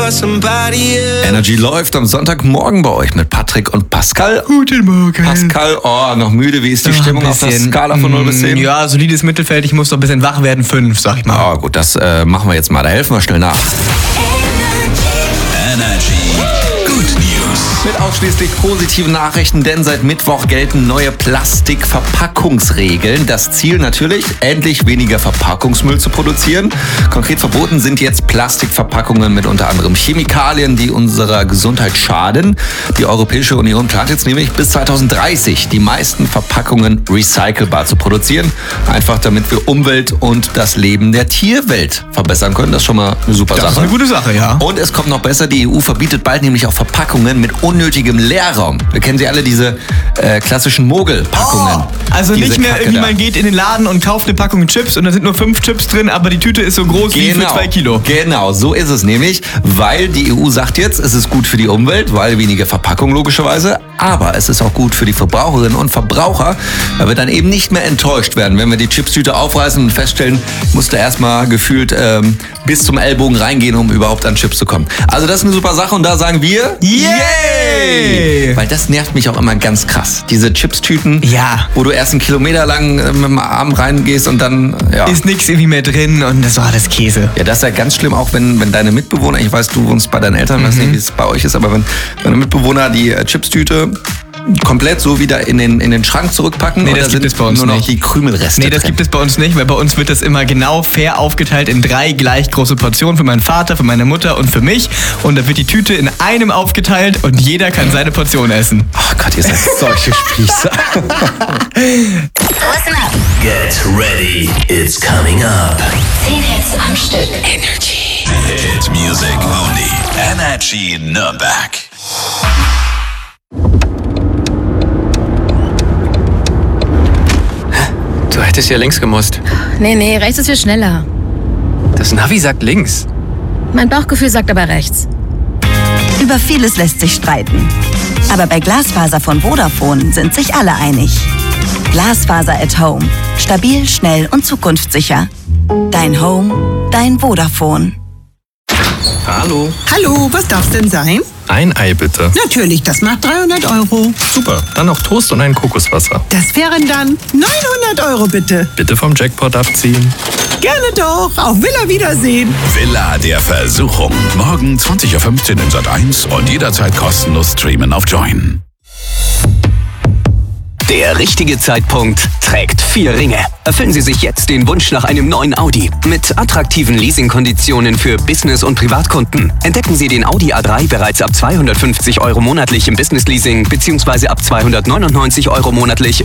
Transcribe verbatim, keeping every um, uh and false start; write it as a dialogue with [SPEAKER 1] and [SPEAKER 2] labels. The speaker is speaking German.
[SPEAKER 1] Energy läuft am Sonntagmorgen bei euch mit Patrick und Pascal.
[SPEAKER 2] Guten Morgen.
[SPEAKER 1] Pascal, oh, noch müde. Wie ist die
[SPEAKER 2] Noch
[SPEAKER 1] Stimmung
[SPEAKER 2] ein
[SPEAKER 1] auf der
[SPEAKER 2] bisschen.
[SPEAKER 1] Skala von null bis zehn?
[SPEAKER 2] Ja, solides Mittelfeld. Ich muss noch ein bisschen wach werden. fünf, sag ich mal.
[SPEAKER 1] Oh, gut, das äh, machen wir jetzt mal. Da helfen wir schnell nach.
[SPEAKER 3] Energy. Good News.
[SPEAKER 1] Mit ausschließlich positiven Nachrichten, denn seit Mittwoch gelten neue Plastikverpackungsregeln. Das Ziel natürlich, endlich weniger Verpackungsmüll zu produzieren. Konkret verboten sind jetzt Plastikverpackungen mit unter anderem Chemikalien, die unserer Gesundheit schaden. Die Europäische Union plant jetzt nämlich bis zweitausenddreißig die meisten Verpackungen recycelbar zu produzieren. Einfach damit wir Umwelt und das Leben der Tierwelt verbessern können. Das ist schon mal eine super
[SPEAKER 2] Das
[SPEAKER 1] Sache.
[SPEAKER 2] ist eine gute Sache, ja.
[SPEAKER 1] Und es kommt noch besser, die E U verbietet bald nämlich auch Verpackungen mit unnötigem Leerraum. Wir kennen sie alle, diese äh, klassischen Mogelpackungen.
[SPEAKER 2] Oh, also
[SPEAKER 1] Diese
[SPEAKER 2] nicht mehr
[SPEAKER 1] Kacke
[SPEAKER 2] irgendwie,
[SPEAKER 1] da.
[SPEAKER 2] man geht in den Laden und kauft eine Packung Chips und da sind nur fünf Chips drin, aber die Tüte ist so groß wie für zwei Kilo.
[SPEAKER 1] Genau, so ist es nämlich, weil die E U sagt jetzt, es ist gut für die Umwelt, weil weniger Verpackung logischerweise, aber es ist auch gut für die Verbraucherinnen und Verbraucher, weil wir dann eben nicht mehr enttäuscht werden, wenn wir die Chipstüte aufreißen und feststellen, musste erstmal gefühlt ähm, bis zum Ellbogen reingehen, um überhaupt an Chips zu kommen. Also das ist eine super Sache und da sagen wir
[SPEAKER 2] Yay!
[SPEAKER 1] Weil das nervt mich auch immer ganz krass. Diese Chipstüten,
[SPEAKER 2] Ja.
[SPEAKER 1] wo du erst einen Kilometer lang äh, mit dem Arm reingehst und dann, ja.
[SPEAKER 2] Ist nix irgendwie mehr drin und das war das Käse.
[SPEAKER 1] Ja, das ist ja ganz schlimm, auch wenn, wenn deine Mitbewohner, ich weiß, du wohnst bei deinen Eltern, weiß nicht, wie es bei euch ist, aber wenn deine Mitbewohner die äh, Chipstüte komplett so wieder in den, in den Schrank zurückpacken
[SPEAKER 2] Nee,
[SPEAKER 1] und
[SPEAKER 2] das
[SPEAKER 1] da
[SPEAKER 2] gibt
[SPEAKER 1] sind
[SPEAKER 2] es bei uns
[SPEAKER 1] nur noch
[SPEAKER 2] nicht.
[SPEAKER 1] die Krümelreste
[SPEAKER 2] Nee, das
[SPEAKER 1] drin.
[SPEAKER 2] gibt es bei uns nicht, weil bei uns wird das immer genau fair aufgeteilt in drei gleich große Portionen für meinen Vater, für meine Mutter und für mich. Und da wird die Tüte in einem aufgeteilt und jeder kann seine Portion essen.
[SPEAKER 1] Ach Gott, ihr seid solche Spießer.
[SPEAKER 4] Listen up.
[SPEAKER 3] Get ready. It's coming up.
[SPEAKER 4] Zehn Hits am Stück. Energy.
[SPEAKER 3] Hit music only. Energy Nürnberg.
[SPEAKER 5] Du hättest ja links gemusst.
[SPEAKER 6] Nee, nee, rechts ist viel schneller.
[SPEAKER 5] Das Navi sagt links.
[SPEAKER 6] Mein Bauchgefühl sagt aber rechts.
[SPEAKER 7] Über vieles lässt sich streiten. Aber bei Glasfaser von Vodafone sind sich alle einig. Glasfaser at Home. Stabil, schnell und zukunftssicher. Dein Home, dein Vodafone.
[SPEAKER 5] Hallo.
[SPEAKER 8] Hallo, was darf's denn sein?
[SPEAKER 5] Ein Ei bitte.
[SPEAKER 8] Natürlich, das macht dreihundert Euro.
[SPEAKER 5] Super. Dann noch Toast und ein Kokoswasser.
[SPEAKER 8] Das wären dann neunhundert Euro bitte.
[SPEAKER 5] Bitte vom Jackpot abziehen.
[SPEAKER 8] Gerne doch, auf Villa Wiedersehen.
[SPEAKER 3] Villa der Versuchung. Morgen zwanzig Uhr fünfzehn in Sat eins und jederzeit kostenlos streamen auf Join.
[SPEAKER 9] Der richtige Zeitpunkt trägt vier Ringe. Erfüllen Sie sich jetzt den Wunsch nach einem neuen Audi. Mit attraktiven Leasingkonditionen für Business- und Privatkunden. Entdecken Sie den Audi A drei bereits ab zweihundertfünfzig Euro monatlich im Business-Leasing bzw. ab zweihundertneunundneunzig Euro monatlich